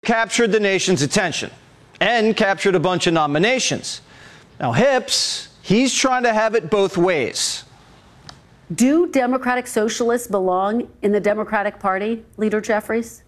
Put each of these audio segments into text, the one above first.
captured the nation's attention and captured a bunch of nominations. Now, Hips, he's trying to have it both ways. Do Democratic Socialists belong in the Democratic Party, Leader Jeffries?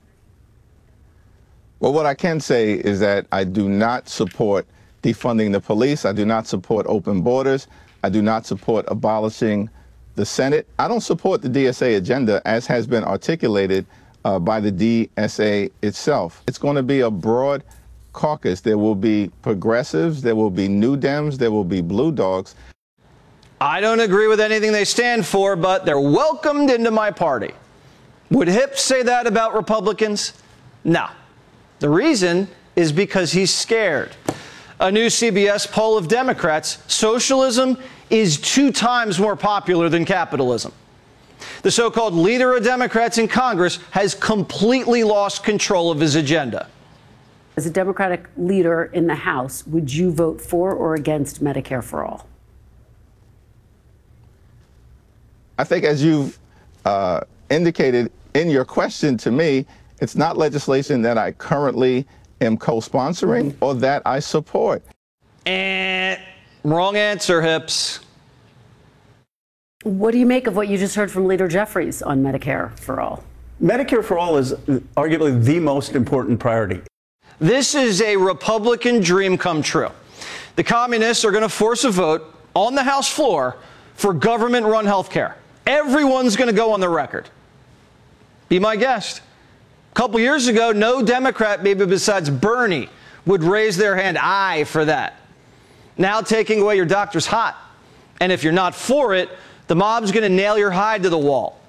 Well, what I can say is that I do not support defunding the police. I do not support open borders. I do not support abolishing the Senate. I don't support the DSA agenda as has been articulated by the DSA itself. It's going to be a broad caucus. There will be progressives, there will be new Dems, there will be blue dogs. I don't agree with anything they stand for, but they're welcomed into my party. Would Hips say that about Republicans? No. The reason is because he's scared. A new CBS poll of Democrats, socialism is 2 times more popular than capitalism. The so-called leader of Democrats in Congress has completely lost control of his agenda. As a Democratic leader in the House, would you vote for or against Medicare for All? I think as you've indicated in your question to me, it's not legislation that I currently am co-sponsoring or that I support. Wrong answer, Hips. What do you make of what you just heard from Leader Jeffries on Medicare for All? Medicare for All is arguably the most important priority. This is a Republican dream come true. The communists are going to force a vote on the House floor for government-run health care. Everyone's going to go on the record. Be my guest. A couple years ago, no Democrat, maybe besides Bernie, would raise their hand, aye, for that. Now taking away your doctor's hot. And if you're not for it, the mob's going to nail your hide to the wall.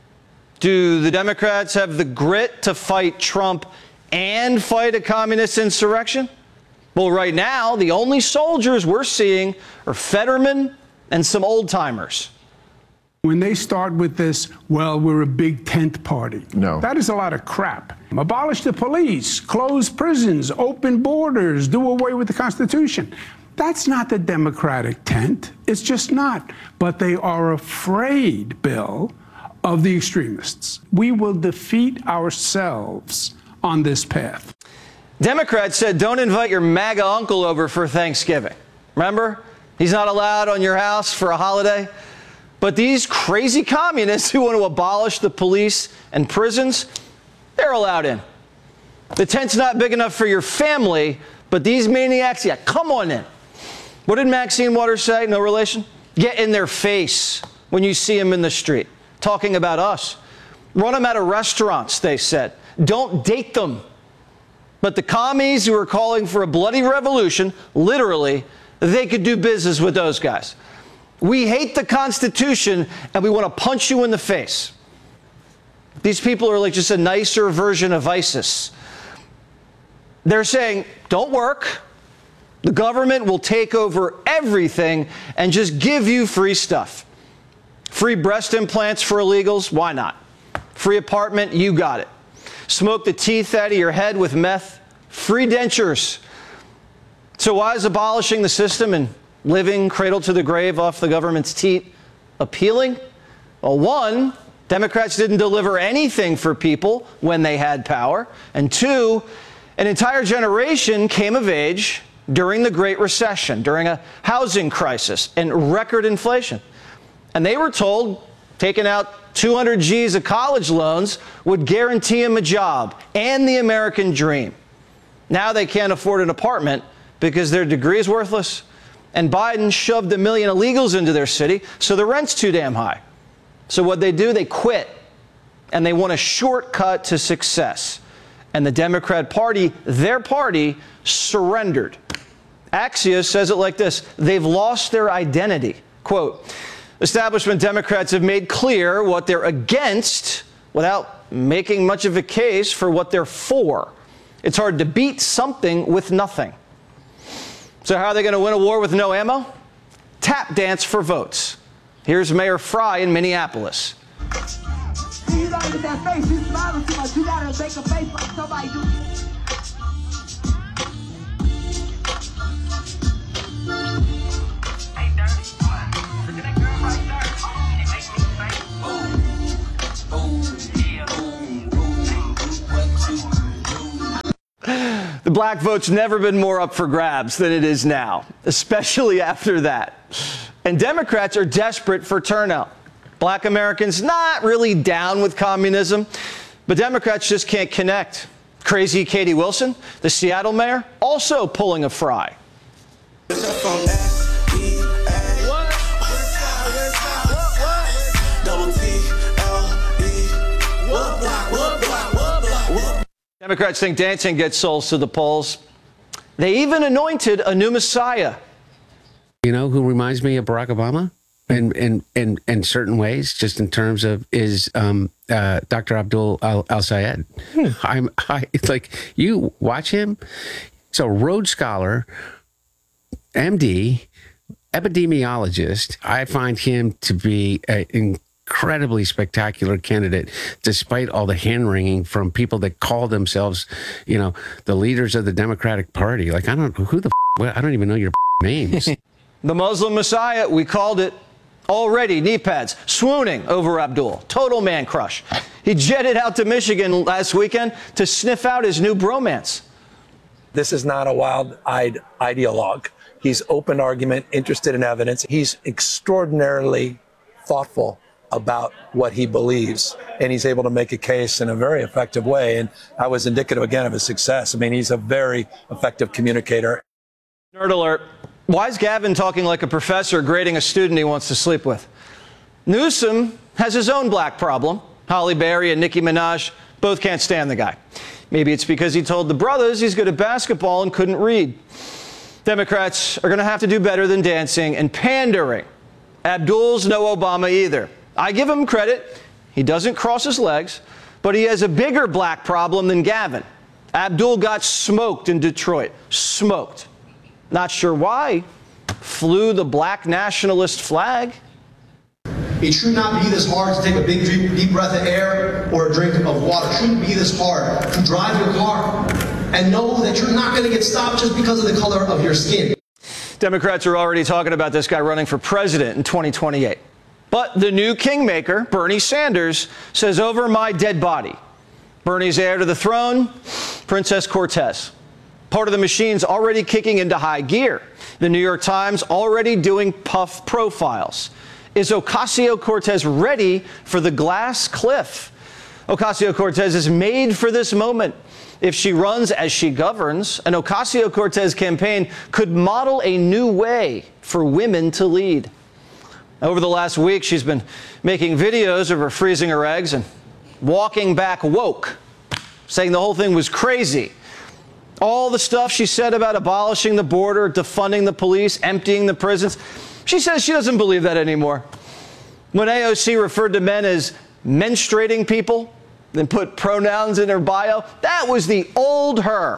Do the Democrats have the grit to fight Trump and fight a communist insurrection? Well, right now, the only soldiers we're seeing are Fetterman and some old-timers. When they start with this, well, we're a big tent party. No. That is a lot of crap. Abolish the police, close prisons, open borders, do away with the Constitution. That's not the Democratic tent. It's just not. But they are afraid, Bill, of the extremists. We will defeat ourselves on this path. Democrats said don't invite your MAGA uncle over for Thanksgiving. Remember? He's not allowed on your house for a holiday. But these crazy communists who want to abolish the police and prisons, they're allowed in. The tent's not big enough for your family, but these maniacs, yeah, come on in. What did Maxine Waters say? No relation? Get in their face when you see them in the street, talking about us. Run them out of restaurants, they said. Don't date them. But the commies who are calling for a bloody revolution, literally, they could do business with those guys. We hate the Constitution, and we want to punch you in the face. These people are like just a nicer version of ISIS. They're saying, don't work. The government will take over everything and just give you free stuff. Free breast implants for illegals? Why not? Free apartment? You got it. Smoke the teeth out of your head with meth? Free dentures. So why is abolishing the system and living cradle to the grave off the government's teat appealing? Well, one, Democrats didn't deliver anything for people when they had power. And two, an entire generation came of age during the Great Recession, during a housing crisis and record inflation. And they were told taking out 200 G's of college loans would guarantee them a job and the American dream. Now they can't afford an apartment because their degree is worthless. And Biden shoved 1 million illegals into their city, so the rent's too damn high. So what they do, they quit. And they want a shortcut to success. And the Democrat Party, their party, surrendered. Axios says it like this: they've lost their identity. Quote, establishment Democrats have made clear what they're against without making much of a case for what they're for. It's hard to beat something with nothing. So how are they going to win a war with no ammo? Tap dance for votes. Here's Mayor Fry in Minneapolis. You gotta get that face. You smiling too much. You gotta make a face like somebody do. black vote's never been more up for grabs than it is now, especially after that. And Democrats are desperate for turnout. Black Americans not really down with communism, but Democrats just can't connect. Crazy Katie Wilson, the Seattle mayor, also pulling a fry. Democrats think dancing gets souls to the polls. They even anointed a new messiah. You know who reminds me of Barack Obama in certain ways, just in terms of, is Dr. Abdul Al-Sayed. It's like, you watch him. So Rhodes Scholar, MD, epidemiologist. I find him to be an incredibly spectacular candidate, despite all the hand-wringing from people that call themselves, you know, the leaders of the Democratic Party. Like, I don't know who the I don't even know your names. The Muslim Messiah, we called it already. Knee pads, swooning over Abdul. Total man crush. He jetted out to Michigan last weekend to sniff out his new bromance. This is not a wild-eyed ideologue. He's open argument, interested in evidence. He's extraordinarily thoughtful about what he believes, and he's able to make a case in a very effective way. And I was indicative, again, of his success. I mean, he's a very effective communicator. Nerd alert. Why is Gavin talking like a professor grading a student he wants to sleep with? Newsom has his own black problem. Halle Berry and Nicki Minaj both can't stand the guy. Maybe it's because he told the brothers he's good at basketball and couldn't read. Democrats are going to have to do better than dancing and pandering. Abdul's no Obama either. I give him credit. He doesn't cross his legs, but he has a bigger black problem than Gavin. Abdul got smoked in Detroit. Smoked. Not sure why. Flew the black nationalist flag. It should not be this hard to take a big deep breath of air or a drink of water. It shouldn't be this hard to drive your car and know that you're not going to get stopped just because of the color of your skin. Democrats are already talking about this guy running for president in 2028. But the new kingmaker, Bernie Sanders, says, over my dead body. Bernie's heir to the throne, Princess Cortez. Part of the machine's already kicking into high gear. The New York Times already doing puff profiles. Is Ocasio-Cortez ready for the glass cliff? Ocasio-Cortez is made for this moment. If she runs as she governs, an Ocasio-Cortez campaign could model a new way for women to lead. Over the last week, she's been making videos of her freezing her eggs and walking back woke, saying the whole thing was crazy. All the stuff she said about abolishing the border, defunding the police, emptying the prisons, she says she doesn't believe that anymore. When AOC referred to men as menstruating people, then put pronouns in her bio, that was the old her.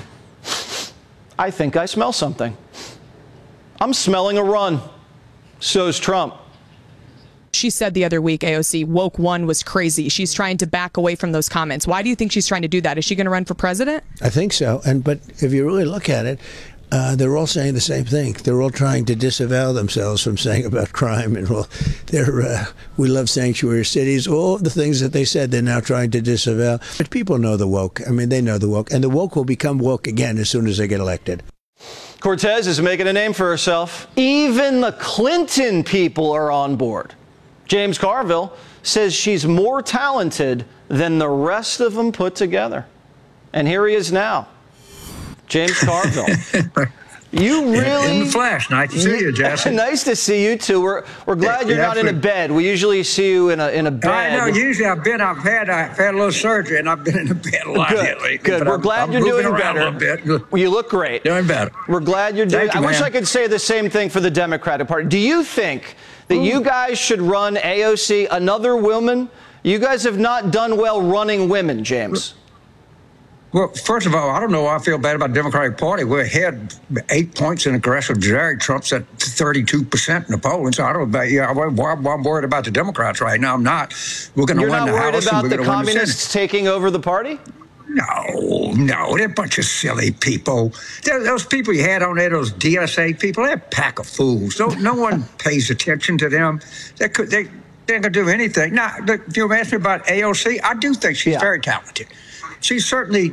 I think I smell something. I'm smelling a run. So's Trump. She said the other week, AOC, woke one was crazy. She's trying to back away from those comments. Why do you think she's trying to do that? Is she going to run for president? I think so. But if you really look at it, they're all saying the same thing. They're all trying to disavow themselves from saying about crime. And we love sanctuary cities. All the things that they said, they're now trying to disavow. But people know the woke. I mean, they know the woke. And the woke will become woke again as soon as they get elected. Cortez is making a name for herself. Even the Clinton people are on board. James Carville says she's more talented than the rest of them put together. And here he is now. James Carville. You really... In the flesh. Nice to see you, Jesse. Nice to see you, too. We're glad you're not in a bed. We usually see you in a bed. I know. Usually I've had a little surgery, and I've been in a bed a lot lately. Good. We're glad you're doing better. You look great. Doing better. We're glad you're doing... I wish I could say the same thing for the Democratic Party. Do you think that you guys should run AOC, another woman? You guys have not done well running women, James. Well, first of all, I don't know why I feel bad about the Democratic Party. We're ahead 8 points in aggressive Jerry. Trump's at 32% in the polling. So I don't know about, why I'm worried about the Democrats right now. I'm not. We're going to win the House. You're not worried about the communists taking over the party? No, they're a bunch of silly people. Those people you had on there, those DSA people, they're a pack of fools. No one pays attention to them. They're not going to do anything. Now, if you ask me about AOC, I do think she's very talented. She's certainly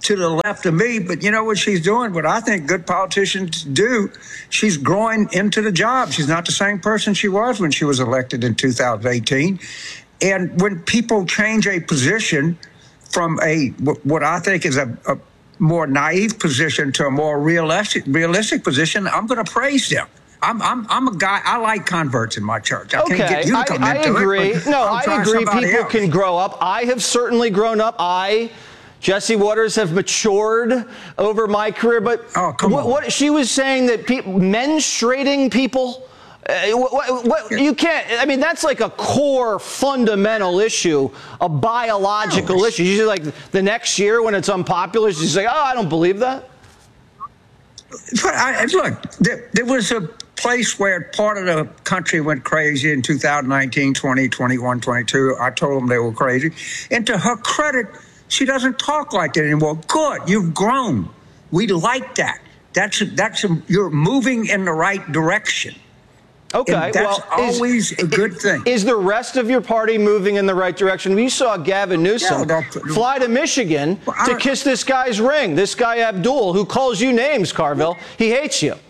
to the left of me, but you know what she's doing? What I think good politicians do, she's growing into the job. She's not the same person she was when she was elected in 2018. And when people change a position from what I think is a more naive position to a more realistic position, I'm going to praise them. I'm a guy. I like converts in my church. I can't get you to come I into agree. it. I agree. People can grow up. I have certainly grown up. Jesse Waters, have matured over my career. But what she was saying that menstruating people. You can't. I mean, that's like a core fundamental issue, a biological issue. Usually, like the next year when it's unpopular, she's like, "Oh, I don't believe that." But look, there was a place where part of the country went crazy in 2019, 20, 21, 22. I told them they were crazy. And to her credit, she doesn't talk like that anymore. Good, you've grown. We like that. You're moving in the right direction. Okay, and that's always a good thing. Is the rest of your party moving in the right direction? We saw Gavin Newsom fly to Michigan to kiss this guy's ring, this guy Abdul, who calls you names, Carville. He hates you.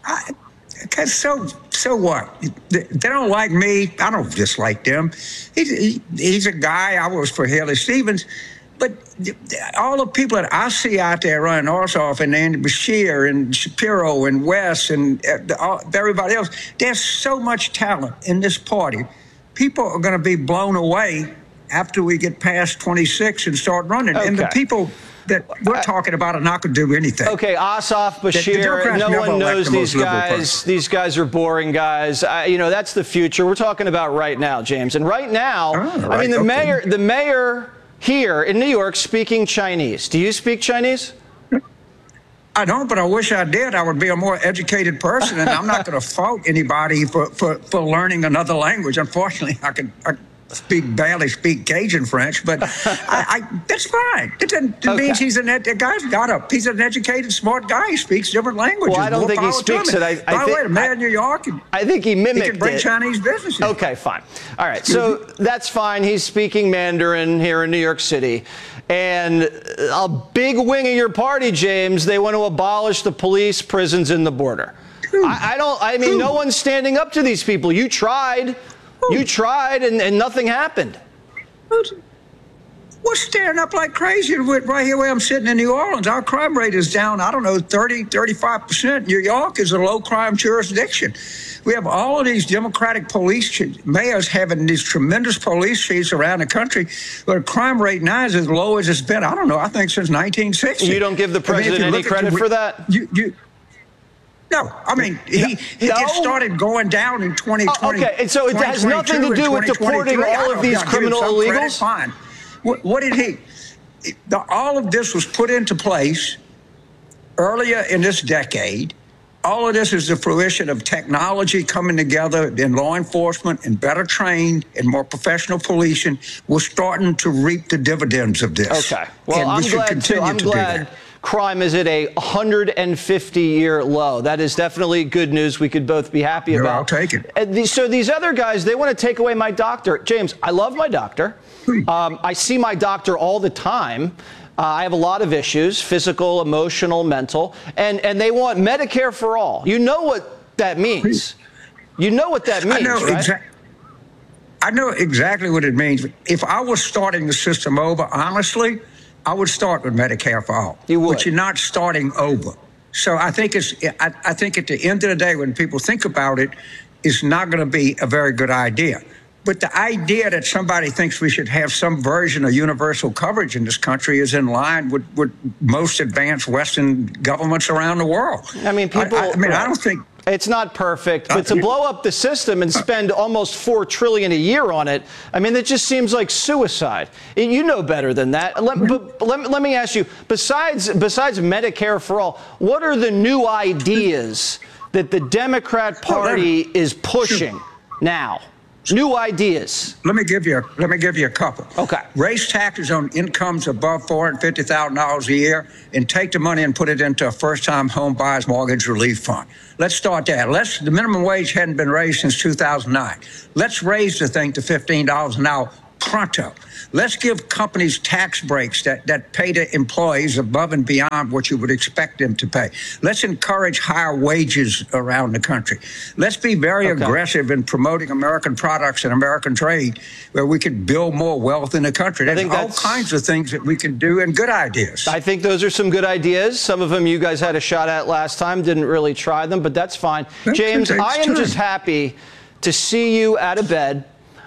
So what? They don't like me. I don't dislike them. He's a guy. I was for Haley Stevens. But all the people that I see out there running Ossoff and Andy Beshear and Shapiro and West and everybody else, there's so much talent in this party. People are going to be blown away after we get past 26 and start running. Okay. And the people that we're talking about are not going to do anything. Okay, Ossoff, Beshear, no one knows these guys. These guys are boring guys. That's the future. We're talking about right now, James. And right now, the mayor here in New York speaking Chinese. Do you speak Chinese? I don't, but I wish I did. I would be a more educated person, and I'm not going to fault anybody for learning another language. Unfortunately, I barely speak Cajun French, but that's fine. It means he's an educated, smart guy. He speaks different languages. Well, I don't think he speaks it. By the way, the mayor of New York, I think he mimicked it. He can bring Chinese business in. Okay, fine. All right, so that's fine. He's speaking Mandarin here in New York City. And a big wing of your party, James, they want to abolish the police, prisons, and the border. No one's standing up to these people. You tried. You tried, and nothing happened. We're staring up like crazy right here where I'm sitting in New Orleans. Our crime rate is down, 30, 35%. New York is a low-crime jurisdiction. We have all of these Democratic police mayors having these tremendous police chiefs around the country, but the crime rate now is as low as it's been, I think since 1960. You don't give the president any credit for that? No, it started going down in 2020. Okay, and so it has nothing to do with deporting all of these criminal illegals? Fine. What did he? All of this was put into place earlier in this decade. All of this is the fruition of technology coming together in law enforcement and better trained and more professional policing. We're starting to reap the dividends of this. Okay. Well, I'm glad crime is at a 150-year low. That is definitely good news we could both be happy about. I'll take it. So these other guys, they want to take away my doctor. James, I love my doctor. I see my doctor all the time. I have a lot of issues, physical, emotional, mental, and they want Medicare for all. You know what that means. You know what that means, right? I know exactly what it means. If I was starting the system over, honestly, I would start with Medicare for all. You would. But you're not starting over. So I think I think at the end of the day, when people think about it, it's not going to be a very good idea. But the idea that somebody thinks we should have some version of universal coverage in this country is in line with most advanced Western governments around the world. I mean, I don't think it's not perfect, but to blow up the system and spend almost $4 trillion a year on it, it just seems like suicide. You know better than that. Let me ask you, besides Medicare for all, what are the new ideas that the Democrat Party is pushing now? New ideas. Let me give you a couple. Okay. Raise taxes on incomes above $450,000 a year and take the money and put it into a first-time home buyer's mortgage relief fund. Let's start there. The minimum wage hadn't been raised since 2009. Let's raise the thing to $15 an hour pronto. Let's give companies tax breaks that pay to employees above and beyond what you would expect them to pay. Let's encourage higher wages around the country. Let's be very aggressive in promoting American products and American trade, where we can build more wealth in the country. There's all kinds of things that we can do and good ideas. I think those are some good ideas. Some of them you guys had a shot at last time, didn't really try them, but that's fine. James, I am just happy to see you out of bed.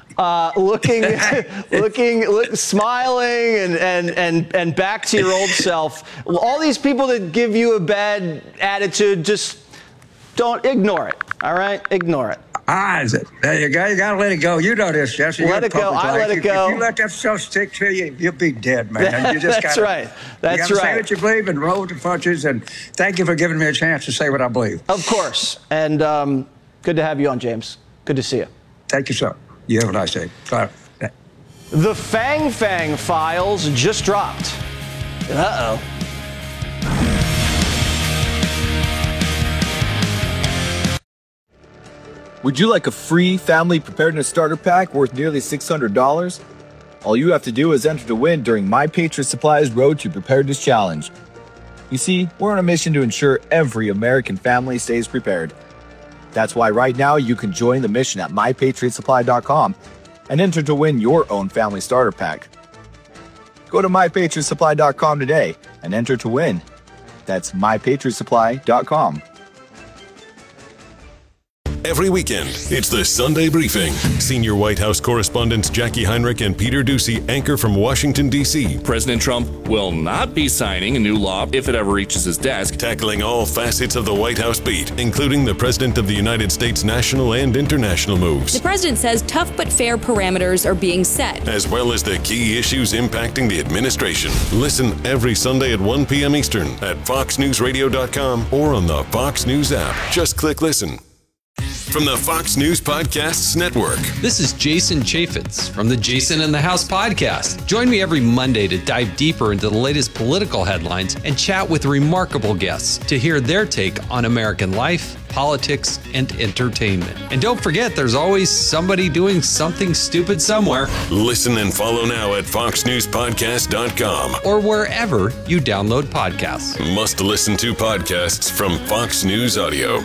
Smiling and back to your old self. All these people that give you a bad attitude, just don't ignore it. All right, ignore it. There you go. You gotta let it go. You know this, Jesse. Let it go. I let it go. If you let that stuff stick to you, you'll be dead, man. You just That's right. That's you gotta right. Say what you believe and roll with the punches. And thank you for giving me a chance to say what I believe. Of course. And good to have you on, James. Good to see you. Thank you, sir. You have a nice day. Bye. The Fang Fang files just dropped. Uh-oh. Would you like a free family preparedness starter pack worth nearly $600? All you have to do is enter to win during My Patriot Supply's Road to Preparedness Challenge. You see, we're on a mission to ensure every American family stays prepared. That's why right now you can join the mission at MyPatriotSupply.com and enter to win your own family starter pack. Go to MyPatriotSupply.com today and enter to win. That's MyPatriotSupply.com. Every weekend, it's the Sunday Briefing. Senior White House correspondents Jackie Heinrich and Peter Doocy anchor from Washington, D.C. President Trump will not be signing a new law if it ever reaches his desk. Tackling all facets of the White House beat, including the President of the United States' national and international moves. The president says tough but fair parameters are being set, as well as the key issues impacting the administration. Listen every Sunday at 1 p.m. Eastern at FoxNewsRadio.com or on the Fox News app. Just click listen. From the Fox News Podcasts Network. This is Jason Chaffetz from the Jason in the House podcast. Join me every Monday to dive deeper into the latest political headlines and chat with remarkable guests to hear their take on American life, politics, and entertainment. And don't forget, there's always somebody doing something stupid somewhere. Listen and follow now at FoxNewsPodcast.com or wherever you download podcasts. Must listen to podcasts from Fox News Audio.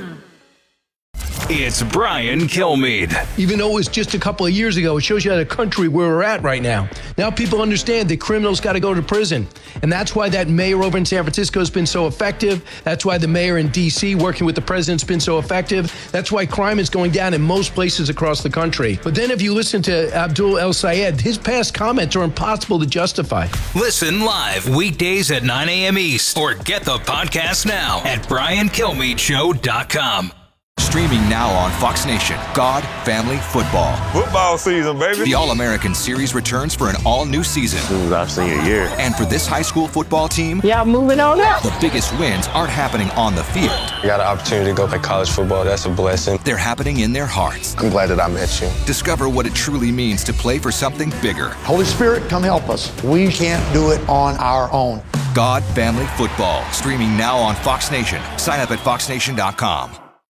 It's Brian Kilmeade. Even though it was just a couple of years ago, it shows you the country where we're at right now. Now people understand that criminals got to go to prison. And that's why that mayor over in San Francisco has been so effective. That's why the mayor in D.C. working with the president's been so effective. That's why crime is going down in most places across the country. But then if you listen to Abdul El-Sayed, his past comments are impossible to justify. Listen live weekdays at 9 a.m. East or get the podcast now at BrianKilmeadeShow.com. Streaming now on Fox Nation, God, Family, Football. Football season, baby. The All-American Series returns for an all-new season. I've seen a year. And for this high school football team, moving on up. The biggest wins aren't happening on the field. I got an opportunity to go play college football. That's a blessing. They're happening in their hearts. I'm glad that I met you. Discover what it truly means to play for something bigger. Holy Spirit, come help us. We can't do it on our own. God, Family, Football. Streaming now on Fox Nation. Sign up at FoxNation.com.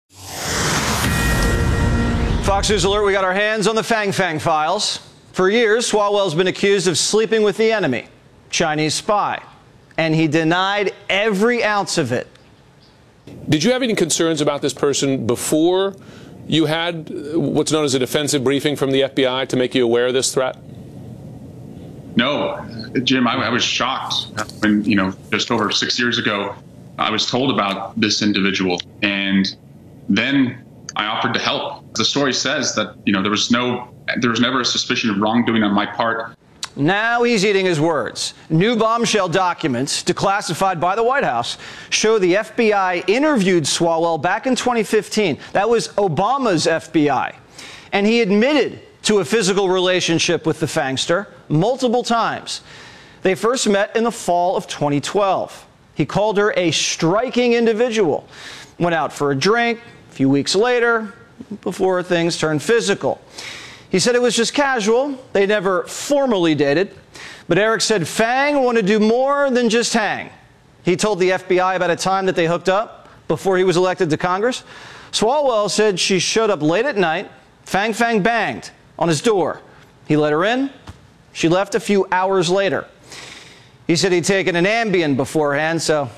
Fox News Alert, we got our hands on the Fang Fang files. For years, Swalwell's been accused of sleeping with the enemy, Chinese spy, and he denied every ounce of it. Did you have any concerns about this person before you had what's known as a defensive briefing from the FBI to make you aware of this threat? No, Jim, I was shocked when, just over 6 years ago, I was told about this individual, and then I offered to help. The story says that, there was never a suspicion of wrongdoing on my part. Now he's eating his words. New bombshell documents declassified by the White House show the FBI interviewed Swalwell back in 2015. That was Obama's FBI. And he admitted to a physical relationship with the Fangster multiple times. They first met in the fall of 2012. He called her a striking individual, went out for a drink. A few weeks later, before things turned physical. He said it was just casual. They never formally dated. But Eric said Fang wanted to do more than just hang. He told the FBI about a time that they hooked up before he was elected to Congress. Swalwell said she showed up late at night. Fang banged on his door. He let her in, She left a few hours later. He said he'd taken an Ambien beforehand, so